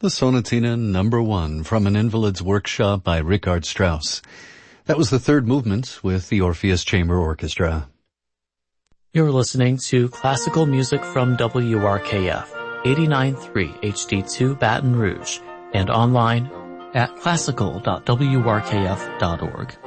The Sonatina Number 1 from An Invalid's Workshop by Richard Strauss. That was the third movement with the Orpheus Chamber Orchestra. You're listening to classical music from WRKF, 89.3 HD2 Baton Rouge, and online at classical.wrkf.org.